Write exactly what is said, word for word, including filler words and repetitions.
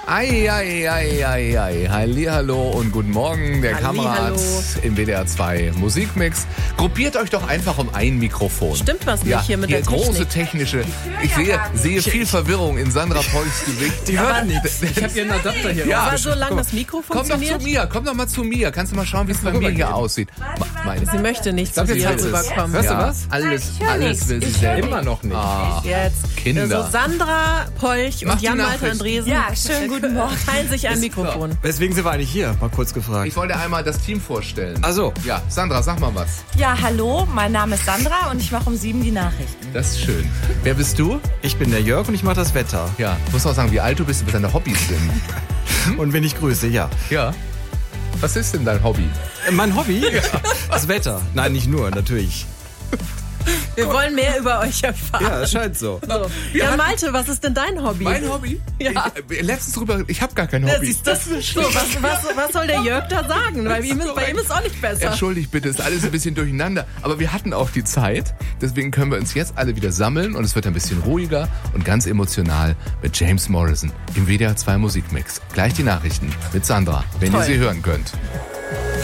Ei, ei, ei, ei, ei. Hallihallo und guten Morgen, der Kamerad im W D R zwei Musikmix. Gruppiert euch doch einfach um ein Mikrofon. Stimmt was nicht ja, hier mit hier der Technik. große technische. Ich sehe, sehe viel Verwirrung in Sandra Polchs Gesicht. Die hört nichts. Ich habe hier einen Adapter hier. Ja, aber solange das Mikro komm doch funktioniert. zu mir, komm doch mal zu mir. Kannst du mal schauen, wie es bei mir hier aussieht? Meine. Sie möchte nicht zu dir rüberkommen. Hörst du Ja, was? alles, hör alles nichts. will sie Ich selber. Immer noch nicht. Ah, Jetzt. Kinder. Also Sandra Polch Mach und die Jan-Malte Nachricht. Andresen. Ja, schönen guten Morgen. Teilen sich ein Mikrofon. Weswegen sind wir eigentlich hier? Mal kurz gefragt. Ich wollte einmal das Team vorstellen. Ach so. Ja, Sandra, sag mal was. Ja, hallo, mein Name ist Sandra und ich mache um sieben die Nachrichten. Das ist schön. Wer bist du? Ich bin der Jörg und ich mache das Wetter. Ja, muss auch sagen, wie alt du bist, was deine Hobbys sind. Und wenn ich grüße, ja. Ja. Was ist denn dein Hobby? Äh, Mein Hobby? Das Wetter. Nein, nicht nur, natürlich. Wir wollen mehr über euch erfahren. Ja, es scheint so. So. Ja, Malte, was ist denn dein Hobby? Mein Hobby? Ja. Ich, äh, letztens drüber, ich habe gar kein Ja, Hobby. siehst du? So, was, was, was soll der Jörg da sagen? Weil ihm ist, bei ihm ist auch nicht besser. Entschuldigt bitte, ist alles ein bisschen durcheinander. Aber wir hatten auch die Zeit. Deswegen können wir uns jetzt alle wieder sammeln und es wird ein bisschen ruhiger und ganz emotional mit James Morrison im W D R zwei Musikmix. Gleich die Nachrichten mit Sandra, wenn Toll. ihr sie hören könnt.